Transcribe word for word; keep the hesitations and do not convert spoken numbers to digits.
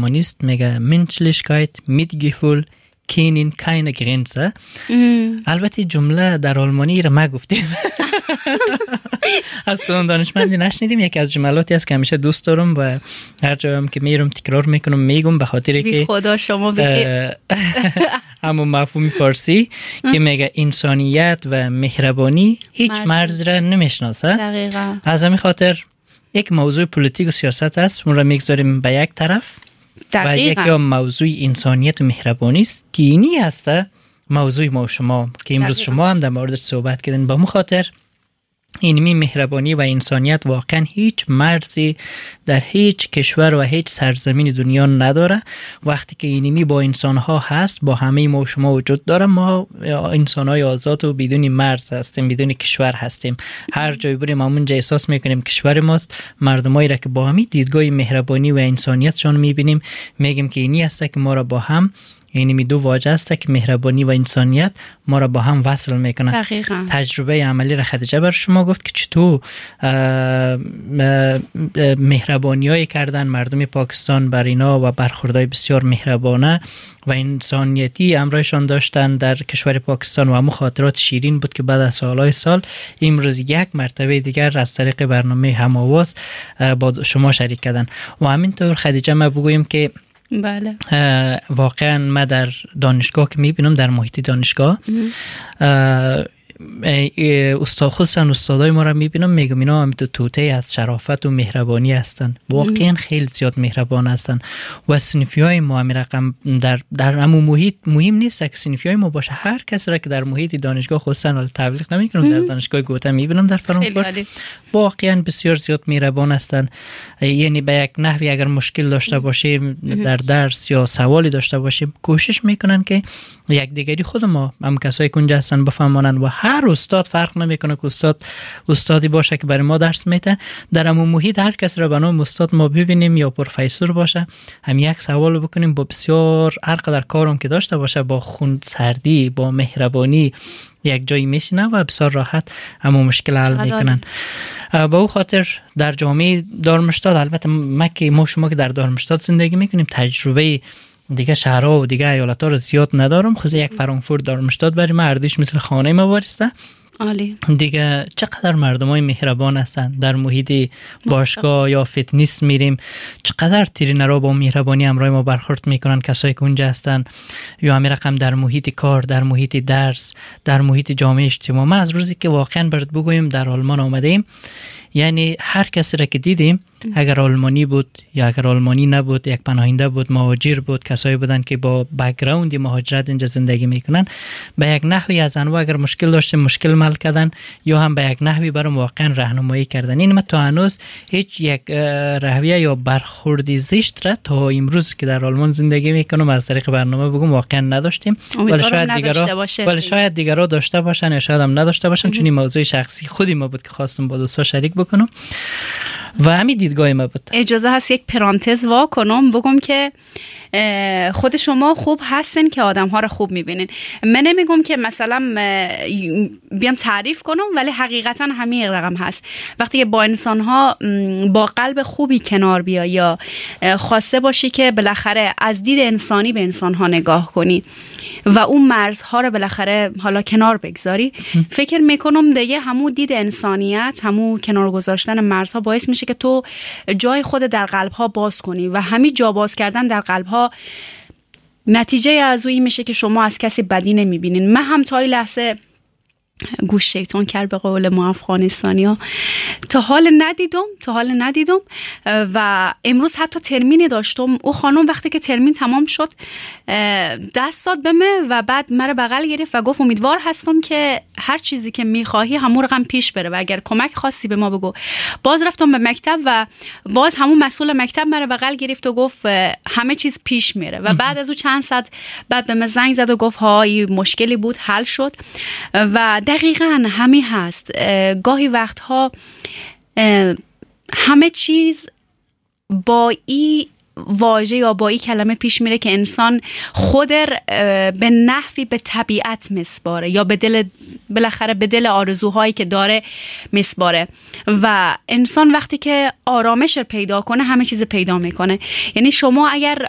ist, mega Menschlichkeit, Mitgefühl, kennen keine Grenze. البته جمله در آلمانی را ما گفتیم. از کدام دانشمندی نشنیدیم. یکی از جملاتی است که همیشه دوست دارم و هر جایم که میرم تکرار میکنم میگم، به خاطر که خدا شما بخیر. همون مفهوم فارسی که میگه انسانیت و مهربانی هیچ مرز را نمیشناسه. دقیقاً. از همین خاطر یک موضوع پلیتیک و سیاست است، اون را میگذاریم به یک طرف. و یکی موضوع انسانیت و مهربانی است که اینی هسته موضوع ما شما که امروز شما هم در موردش صحبت کردین. با مخاطر اینمی مهربانی و انسانیت واقعا هیچ مرزی در هیچ کشور و هیچ سرزمین دنیا نداره. وقتی که اینمی با انسانها هست، با همه ما شما وجود داره. ما انسانهای آزاد و بدون مرز هستیم، بدون کشور هستیم. هر جای بریم همونجا احساس میکنیم کشور ماست. مردمایی را که با همین دیدگاه مهربانی و انسانیتشان میبینیم، میگیم که اینی هسته که ما را با هم، یعنی می دو واژه است که مهربانی و انسانیت ما را با هم وصل میکنه. دقیقاً. تجربه عملی را خدیجه بر شما گفت که چطور مهربانیایی کردن مردم پاکستان بر اینا و برخوردهای بسیار مهربانه و انسانیتی امرایشان داشتن در کشور پاکستان و همون خاطرات شیرین بود که بعد از سالهای سال امروز یک مرتبه دیگر از طریق برنامه هم‌آواز با شما شریک کردن. و همینطور خدیجه ما بگویم که بله، واقعا من در دانشگاه که میبینم، در محیط دانشگاه استاد خصوصا استادای ما را میبینم، میگم اینا هم تو توته از شرافت و مهربانی هستن. واقعا خیلی زیاد مهربان هستن و صنفی های ما هم رقم در در همون محیط مهم نیست که صنفی های ما باشه. هر کسی را که در محیط دانشگاه خصوصا تبلیغ نمیکنم، در دانشگاه گوته میبینم در فرانکفورت، واقعا بسیار زیاد مهربان هستن. یعنی به یک نحوی اگر مشکل داشته باشیم در درس یا سوالی داشته باشیم، کوشش میکنن که یک دیگری خود ما هم کسایی که اونجا هستن بفهمونن. و هر استاد فرق نمیکنه که استاد استادی باشه که برای ما درس میده، در همون محیط هر کس را به نام استاد ما ببینیم یا پروفسور باشه، هم یک سوال بکنیم با بسیار هر قدر کارم که داشته باشه، با خون سردی، با مهربانی یک جایی میشینه و بسیار راحت همون مشکل حل میکنن. با او خاطر در جامعه دارمشتاد، البته ما که ما شما که در دارمشتاد زندگی میکنیم، تجربه دیگه شهرها و دیگه ایالت‌ها رو زیاد ندارم. خود یک فرانکفورت دارمشتاد برای ما اردیش مثل خانه ما وارسته. عالی. دیگه چقدر مردمای مهربان هستن. در محیط باشگاه یا فتنس میریم، چقدر ترینرها با مهربانی همراه ما برخورد میکنن کسایی که اونجا هستن. یا همین رقم در محیط کار، در محیط درس، در محیط جامعه اجتماعی. ما از روزی که واقعا برات بگویم در آلمان آمده ایم، یعنی هر کسی را که دیدیم، اگر آلمانی بود یا اگر آلمانی نبود، یک پناهنده بود، مهاجر بود، کسایی بودن که با بک‌گراند مهاجرت اینجا زندگی میکنن، به یک نحوی از انواع اگر مشکل داشتیم مشکل حل کردن یا هم به یک نحوی برام واقعا راهنمایی کردن. این ما تا هنوز هیچ یک رویه یا برخوردی زشت را تا امروز که در آلمان زندگی میکنم از طریق برنامه بگم واقعا نداشتیم. ولی شاید دیگرها ولی شاید دیگرها داشته باشن یا شاید هم نداشته باشن، چون این موضوع شخصی خودی ما بود که خواستم با دوستا شریک بکنم و همین دیدگاه ما بود. اجازه هست یک پرانتز وا کنم بگم که خود شما خوب هستین که آدم ها رو خوب میبینین. من نمیگم که مثلا بیام تعریف کنم، ولی حقیقتا همین رقم هست. وقتی که با انسان ها با قلب خوبی کنار بیا یا خواسته باشی که بالاخره از دید انسانی به انسان ها نگاه کنی و اون مرزها رو بالاخره حالا کنار بگذاری، فکر میکنم دیگه همون دید انسانیت، همون کنار گذاشتن مرزها باعث میشه که تو جای خود در قلب ها باز کنی و همین جا باز کردن در قلب ها نتیجه از اون میشه که شما از کسی بدی نمیبینین. من هم تا این لحظه گوش شیطان کرد به قول ما افغانستانی ها، تا حال ندیدم تا حال ندیدم و امروز حتی ترمینی داشتم. او خانم وقتی که ترمین تمام شد دست داد به من و بعد مرا بغل گرفت و گفت امیدوار هستم که هر چیزی که میخواهی همون رقم پیش بره و اگر کمک خواستی به ما بگو. باز رفتم به مکتب و باز همون مسئول مکتب مرا بغل گرفت و گفت همه چیز پیش میره و بعد از اون چند ساعت بعد به من زنگ زد و گفت های مشکلی بود حل شد. و دقیقاً همین هست. گاهی وقتها همه چیز با این واژه یا با این کلمه پیش میره که انسان خود به نحوی به طبیعت مسپاره یا به دل بالاخره به دل آرزوهایی که داره مسپاره و انسان وقتی که آرامش پیدا کنه همه چیز پیدا میکنه. یعنی شما اگر